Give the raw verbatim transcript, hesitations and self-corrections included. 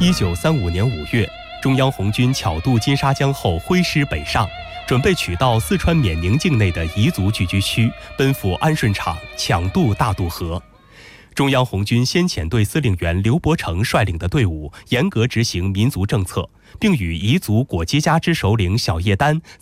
一九三五年五月，中央红军巧渡金沙江后挥师北上，准备取道四川缅宁境内的彝族聚居区，奔赴安顺场，抢渡大渡河。中央红军先遣队司令员刘伯承率领的队伍严格执行民族政策，并与彝族果基家之首领小叶丹